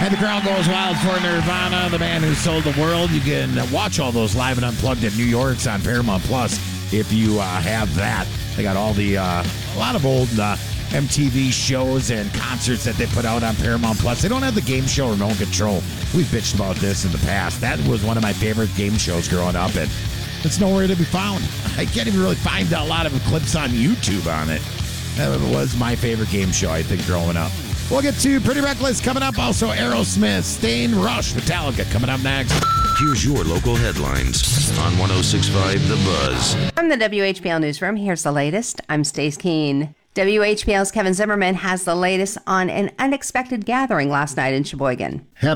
And the crowd goes wild for Nirvana, the man who sold the world. You can watch all those live and unplugged at New York's on Paramount Plus if you have that. They got all the a lot of old MTV shows and concerts that they put out on Paramount Plus. They don't have the game show Remote Control. We've bitched about this in the past. That was one of my favorite game shows growing up, and it's nowhere to be found. I can't even really find a lot of clips on YouTube on it. That was my favorite game show, I think, growing up. We'll get to Pretty Reckless coming up. Also, Aerosmith, Stain, Rush, Metallica coming up next. Here's your local headlines on 106.5 The Buzz. From the WHPL Newsroom, here's the latest. I'm Stace Keene. WHPL's Kevin Zimmerman has the latest on an unexpected gathering last night in Sheboygan.